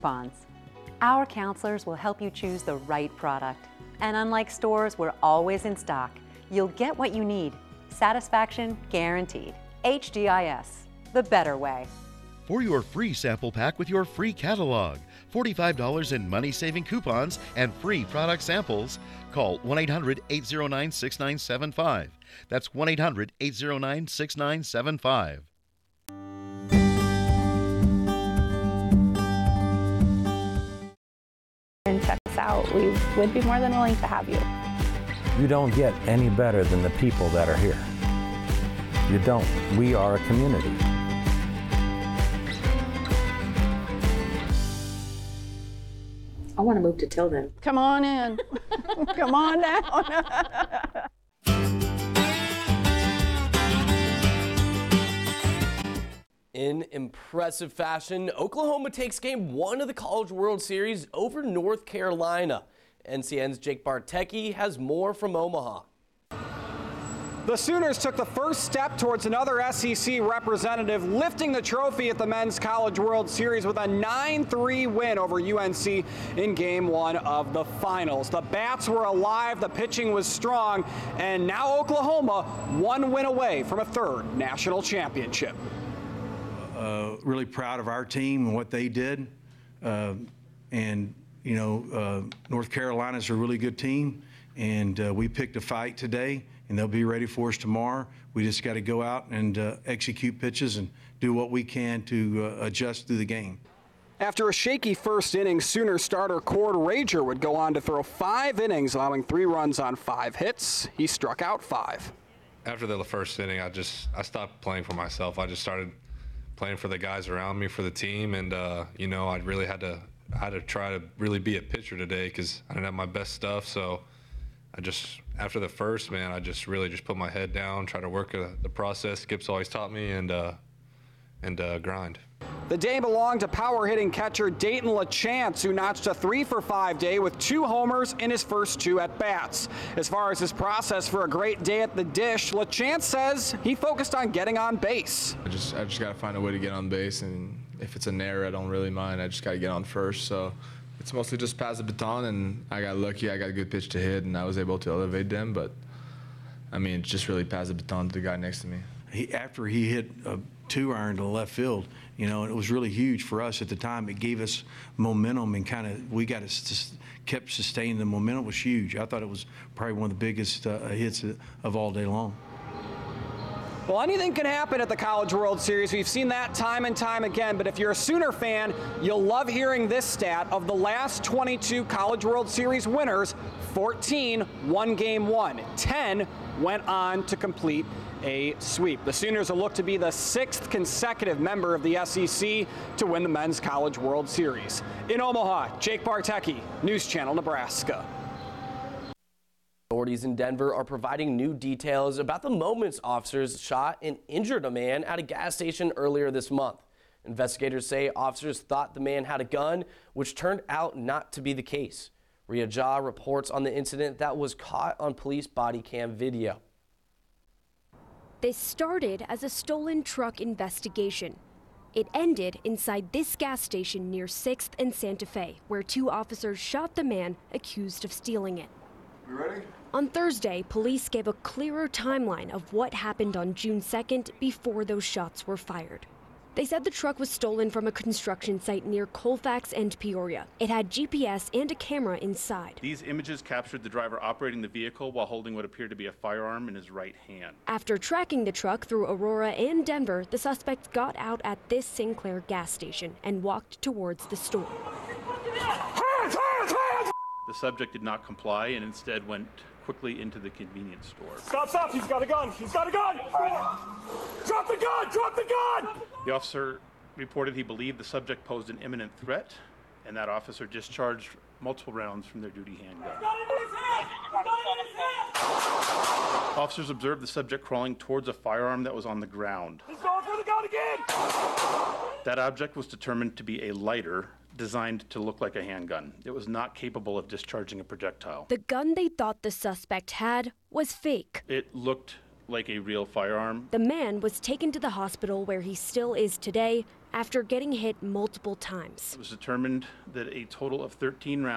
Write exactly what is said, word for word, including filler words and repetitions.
Coupons. Our counselors will help you choose the right product. And unlike stores, we're always in stock. You'll get what you need. Satisfaction guaranteed. H D I S, the better way. For your free sample pack with your free catalog, forty-five dollars in money-saving coupons, and free product samples, call one eight hundred, eight oh nine, six nine seven five. That's one eight hundred, eight oh nine, six nine seven five. And check us out. We would be more than willing to have you. You don't get any better than the people that are here. You don't. We are a community. I want to move to Tilden. Come on in. Come on down. In impressive fashion, Oklahoma takes game one of the College World Series over North Carolina. N C N's Jake Bartecki has more from Omaha. The Sooners took the first step towards another S E C representative lifting the trophy at the Men's College World Series with a nine three win over U N C in game one of the finals. The bats were alive, the pitching was strong, and now Oklahoma one win away from a third national championship. Uh, really proud of our team and what they did. Uh, and, you know, uh, North Carolina's a really good team, and uh, we picked a fight today, and they'll be ready for us tomorrow. We just got to go out and uh, execute pitches and do what we can to uh, adjust through the game. After a shaky first inning, Sooner starter Cord Rager would go on to throw five innings, allowing three runs on five hits. He struck out five. After the first inning, I just I stopped playing for myself. I just started playing for the guys around me, for the team, and uh, you know, I really had to had to try to really be a pitcher today because I didn't have my best stuff. So I just, after the first, man, I just really just put my head down, try to work uh, the process Skip's always taught me, and uh, and uh, grind. The day belonged to power hitting catcher Dayton LaChance, who notched a three for five day with two homers in his first two at bats. As far as his process for a great day at the dish, LaChance says he focused on getting on base. I just I just got to find a way to get on base, and if it's an error, I don't really mind. I just got to get on first. So it's mostly just pass the baton, and I got lucky. I got a good pitch to hit, and I was able to elevate them. But I mean, it's just really pass the baton to the guy next to me. He, after he hit a two iron to left field, you know, it was really huge for us at the time. It gave us momentum, and kind of we got to kept sustaining the momentum. It was huge. I thought it was probably one of the biggest uh, hits of all day long. Well, anything can happen at the College World Series. We've seen that time and time again, but if you're a Sooner fan, you'll love hearing this stat. Of the last twenty-two College World Series winners, fourteen won game one. ten went on to complete a sweep. The Sooners will look to be the sixth consecutive member of the S E C to win the Men's College World Series. In Omaha, Jake Bartecki, News Channel Nebraska. Authorities in Denver are providing new details about the moments officers shot and injured a man at a gas station earlier this month. Investigators say officers thought the man had a gun, which turned out not to be the case. Rhea Jha reports on the incident that was caught on police body cam video. This started as a stolen truck investigation. It ended inside this gas station near sixth and Santa Fe, where two officers shot the man accused of stealing it. You ready? On Thursday, police gave a clearer timeline of what happened on June second before those shots were fired. They said the truck was stolen from a construction site near Colfax and Peoria. It had G P S and a camera inside. These images captured the driver operating the vehicle while holding what appeared to be a firearm in his right hand. After tracking the truck through Aurora and Denver, the suspects got out at this Sinclair gas station and walked towards the store. The subject did not comply and instead went quickly into the convenience store. Stop, stop, he's got a gun, he's got a gun! Drop the gun, drop the gun! The officer reported he believed the subject posed an imminent threat, and that officer discharged multiple rounds from their duty handgun. Officers observed the subject crawling towards a firearm that was on the ground. He's going for the gun again! That object was determined to be a lighter designed to look like a handgun. It was not capable of discharging a projectile. The gun they thought the suspect had was fake. It looked like a real firearm. The man was taken to the hospital where he still is today after getting hit multiple times. It was determined that a total of thirteen rounds